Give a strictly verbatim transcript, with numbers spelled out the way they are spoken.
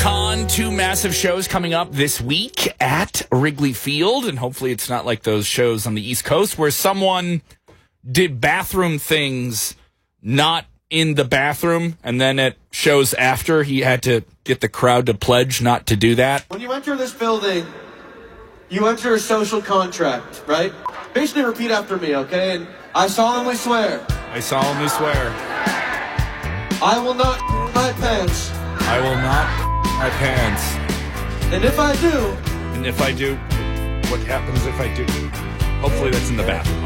Con, two massive shows coming up this week at Wrigley Field, and hopefully it's not like those shows on the East Coast where someone did bathroom things not in the bathroom, and then at shows after he had to get the crowd to pledge not to do that. When you enter this building, you enter a social contract, right? Basically repeat after me, okay? And I solemnly swear. I solemnly swear. I will not my pants. I will not my pants. And if I do... And if I do, what happens if I do? Hopefully that's in the bathroom.